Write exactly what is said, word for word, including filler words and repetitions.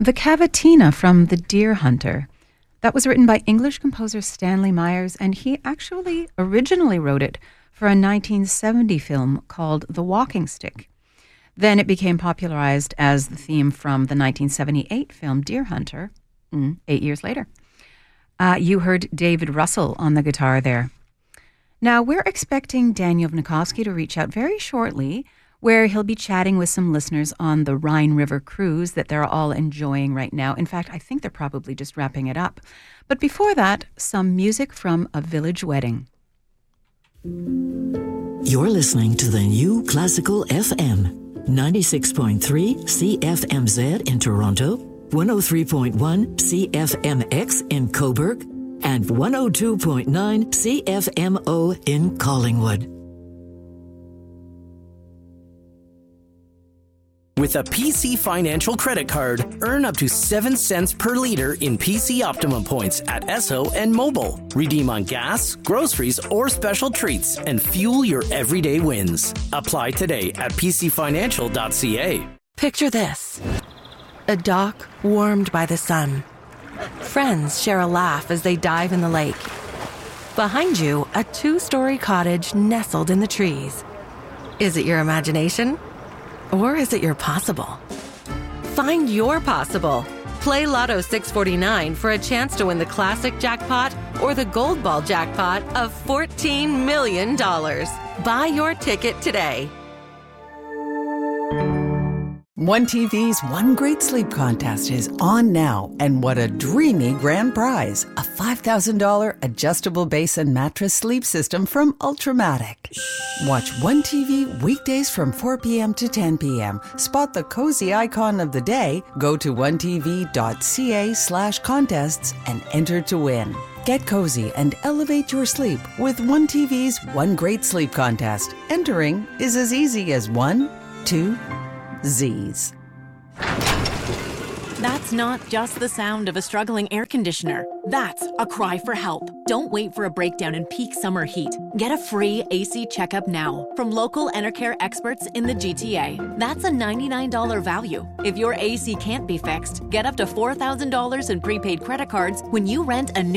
The Cavatina from The Deer Hunter. That was written by English composer Stanley Myers, and he actually originally wrote it for a nineteen seventy film called The Walking Stick. Then it became popularized as the theme from the nineteen seventy-eight film Deer Hunter, mm, eight years later. Uh, you heard David Russell on the guitar there. Now, we're expecting Daniel Vnukovsky to reach out very shortly, where he'll be chatting with some listeners on the Rhine River cruise that they're all enjoying right now. In fact, I think they're probably just wrapping it up. But before that, some music from A Village Wedding. You're listening to the New Classical F M. ninety-six point three C F M Z in Toronto, one oh three point one C F M X in Cobourg, and one oh two point nine C F M O in Collingwood. With a P C Financial credit card, earn up to seven cents per liter in P C Optimum points at Esso and Mobile. Redeem on gas, groceries, or special treats and fuel your everyday wins. Apply today at p c financial dot c a. Picture this. A dock warmed by the sun. Friends share a laugh as they dive in the lake. Behind you, a two-story cottage nestled in the trees. Is it your imagination? Or is it your possible? Find your possible. Play Lotto six forty-nine for a chance to win the classic jackpot or the gold ball jackpot of fourteen million dollars. Buy your ticket today. one T V's One Great Sleep Contest is on now, and what a dreamy grand prize. A five thousand dollars adjustable base and mattress sleep system from Ultramatic. Watch one T V weekdays from four p.m. to ten p.m. Spot the cozy icon of the day, go to one t v dot c a slash contests and enter to win. Get cozy and elevate your sleep with one T V's One Great Sleep Contest. Entering is as easy as one, two, Z's. That's not just the sound of a struggling air conditioner. That's a cry for help. Don't wait for a breakdown in peak summer heat. Get a free A C checkup now from local Enercare experts in the G T A. That's a ninety-nine dollars value. If your A C can't be fixed, get up to four thousand dollars in prepaid credit cards when you rent a new